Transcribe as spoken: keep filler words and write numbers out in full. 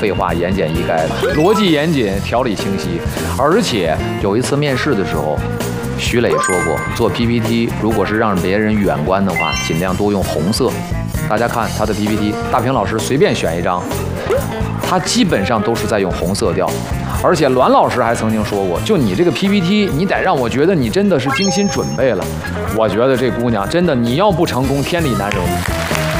废话言简意赅的，逻辑严谨，条理清晰。而且有一次面试的时候，徐磊说过，做 P P T 如果是让别人远观的话，尽量多用红色。大家看他的 P P T， 大平老师随便选一张，他基本上都是在用红色调。而且栾老师还曾经说过，就你这个 P P T， 你得让我觉得你真的是精心准备了。我觉得这姑娘真的，你要不成功，天理难容。